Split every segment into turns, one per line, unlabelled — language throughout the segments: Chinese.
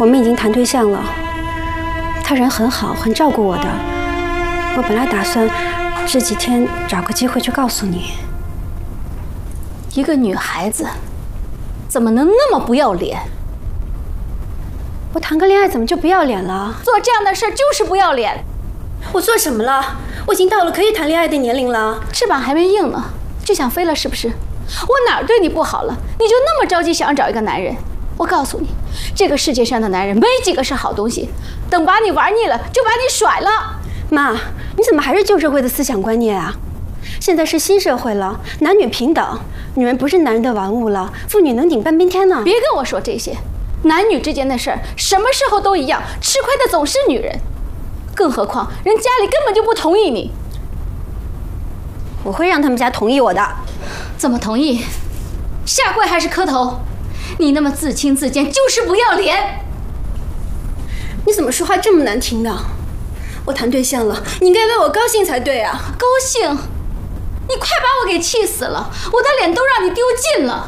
我们已经谈对象了，他人很好，很照顾我的。我本来打算这几天找个机会去告诉你。
一个女孩子怎么能那么不要脸？
我谈个恋爱怎么就不要脸了？
做这样的事就是不要脸。
我做什么了？我已经到了可以谈恋爱的年龄了，
翅膀还没硬呢，就想飞了是不是？我哪儿对你不好了？你就那么着急想要找一个男人？我告诉你，这个世界上的男人没几个是好东西，等把你玩腻了就把你甩了。
妈，你怎么还是旧社会的思想观念啊？现在是新社会了，男女平等，女人不是男人的玩物了，妇女能顶半边天呢。
别跟我说这些，男女之间的事儿，什么时候都一样，吃亏的总是女人。更何况人家里根本就不同意你。
我会让他们家同意我的。
怎么同意？下跪还是磕头？你那么自轻自贱，就是不要脸。
你怎么说话这么难听呢？我谈对象了，你应该为我高兴才对啊！
高兴？你快把我给气死了！我的脸都让你丢尽了。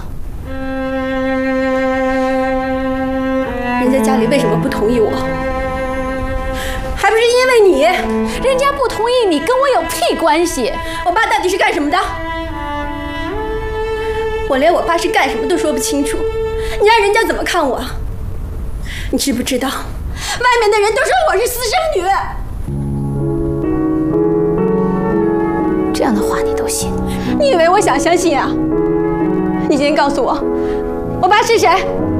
人家家里为什么不同意我？还不是因为你？
人家不同意你，跟我有屁关系？
我爸到底是干什么的？我连我爸是干什么都说不清楚，你让人家怎么看我？你知不知道，外面的人都说我是私生女。
这样的话你都信？
你以为我想相信啊？你今天告诉我，我爸是谁？